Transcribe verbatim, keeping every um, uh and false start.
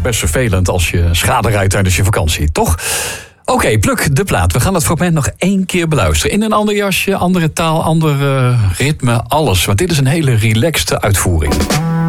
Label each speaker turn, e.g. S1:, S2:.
S1: best vervelend als je schade rijdt tijdens je vakantie, toch? Oké, okay, pluk de plaat. We gaan het fragment nog één keer beluisteren. In een ander jasje, andere taal, ander uh, ritme, alles. Want dit is een hele relaxte uitvoering.